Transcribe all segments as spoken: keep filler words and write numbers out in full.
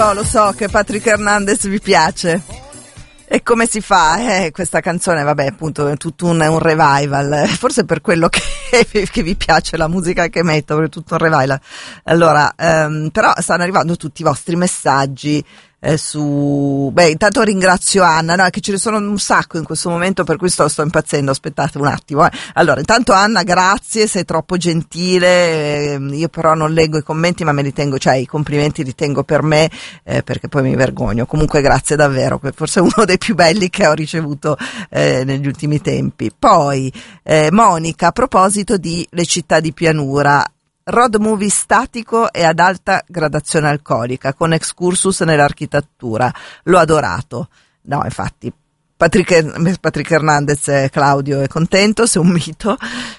Oh, lo so che Patrick Hernandez vi piace. E come si fa? Eh, questa canzone, vabbè, appunto, è tutto un, un revival. Forse per quello che, che vi piace la musica che metto, è tutto un revival. Allora, ehm, però stanno arrivando tutti i vostri messaggi eh, su... Beh, intanto ringrazio Anna, no, che ce ne sono un sacco in questo momento, per cui sto, sto impazzendo. Aspettate un attimo. Eh. Allora, intanto Anna, grazie, sei troppo gentile. Eh, io però non leggo i commenti, ma me li tengo, cioè i complimenti li tengo per me, eh, perché poi mi vergogno. Comunque grazie davvero, forse è uno dei più belli che ho ricevuto eh, negli ultimi tempi. Poi, eh, Monica, a proposito di Le città di pianura, road movie statico e ad alta gradazione alcolica, con excursus nell'architettura. L'ho adorato. No, infatti, Patrick, Patrick Hernandez, eh, Claudio è contento, sei un mito.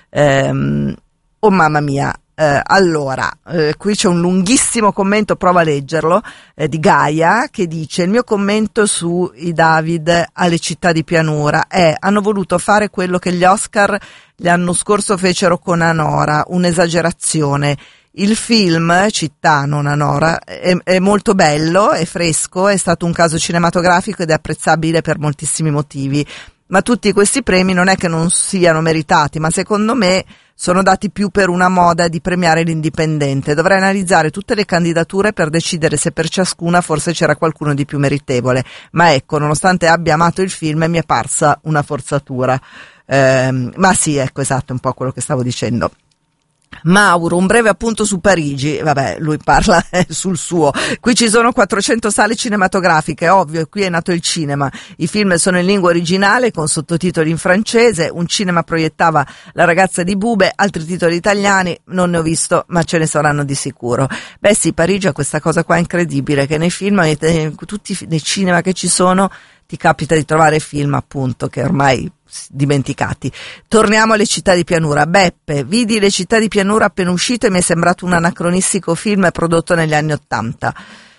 Ehm, oh mamma mia. Eh, allora, eh, qui c'è un lunghissimo commento, prova a leggerlo, eh, di Gaia, che dice: il mio commento su i David alle città di pianura è: hanno voluto fare quello che gli Oscar l'anno scorso fecero con Anora, un'esagerazione. Il film, città non Anora, è, è molto bello, è fresco, è stato un caso cinematografico ed è apprezzabile per moltissimi motivi, ma tutti questi premi non è che non siano meritati, ma secondo me sono dati più per una moda di premiare l'indipendente. Dovrei analizzare tutte le candidature per decidere se per ciascuna forse c'era qualcuno di più meritevole, ma ecco, nonostante abbia amato il film, mi è parsa una forzatura. Eh, ma sì, ecco, esatto, è un po' quello che stavo dicendo. Mauro, un breve appunto su Parigi, vabbè, lui parla eh, sul suo. Qui ci sono quattrocento sale cinematografiche, ovvio, qui è nato il cinema. I film sono in lingua originale con sottotitoli in francese, un cinema proiettava La ragazza di Bube, altri titoli italiani non ne ho visto, ma ce ne saranno di sicuro. Beh sì, Parigi ha questa cosa qua incredibile, che nei film, eh, tutti nei cinema che ci sono, ti capita di trovare film appunto che ormai dimenticati. Torniamo alle città di pianura. Beppe, vidi Le città di pianura appena uscito e mi è sembrato un anacronistico film prodotto negli anni ottanta.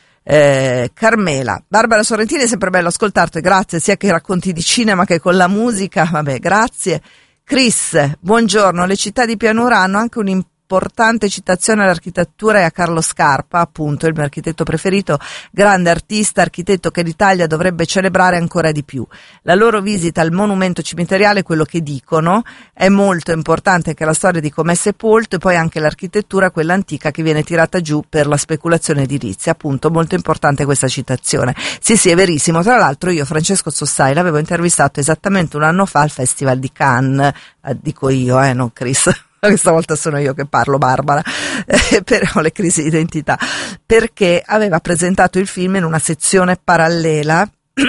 Eh, Carmela, Barbara Sorrentini, è sempre bello ascoltarti, grazie, sia che racconti di cinema che con la musica, vabbè, grazie. Chris, buongiorno, Le città di pianura hanno anche un importante citazione all'architettura e a Carlo Scarpa, appunto il mio architetto preferito, grande artista, architetto che l'Italia dovrebbe celebrare ancora di più. La loro visita al monumento cimiteriale, quello che dicono, è molto importante anche la storia di com'è sepolto e poi anche l'architettura, quella antica che viene tirata giù per la speculazione edilizia, appunto molto importante questa citazione. Sì, sì, è verissimo. Tra l'altro io Francesco Sossai l'avevo intervistato esattamente un anno fa al Festival di Cannes, eh, dico io, eh, non Chris. Questa volta sono io che parlo, Barbara, eh, però le crisi di identità, perché aveva presentato il film in una sezione parallela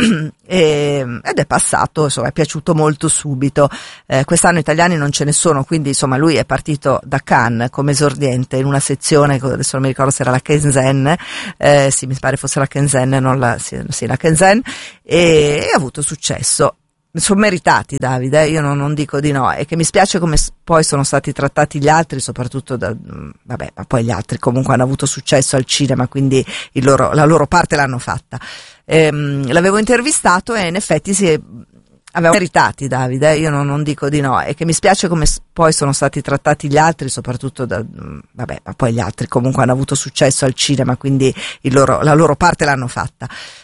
e, ed è passato, insomma, è piaciuto molto subito. Eh, quest'anno italiani non ce ne sono, quindi insomma lui è partito da Cannes come esordiente in una sezione, adesso non mi ricordo se era la Kensen, eh, sì, mi pare fosse la Kensen, non la, sì, sì, la Kensen, e, e ha avuto successo. Sono meritati, Davide, eh? Io non, non dico di no, e che mi spiace come poi sono stati trattati gli altri, soprattutto da, vabbè, ma poi gli altri comunque hanno avuto successo al cinema, quindi il loro, la loro parte l'hanno fatta. Ehm, l'avevo intervistato e in effetti si aveva meritati, Davide, eh? Io non, non dico di no, e che mi spiace come poi sono stati trattati gli altri, soprattutto da, vabbè, ma poi gli altri comunque hanno avuto successo al cinema, quindi il loro, la loro parte l'hanno fatta.